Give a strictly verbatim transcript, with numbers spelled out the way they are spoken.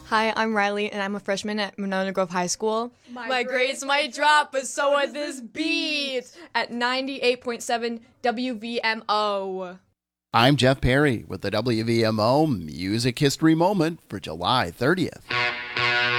Hi, I'm Riley, and I'm a freshman at Monona Grove High School. My, My grades might drop, but so would this beat at ninety-eight point seven W V M O. I'm Jeff Perry with the W V M O Music History Moment for July thirtieth.